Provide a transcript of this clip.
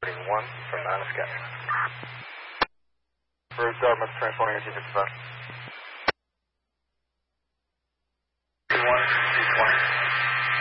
1 from 9 Sky. For Dartmouth, transforming 1855.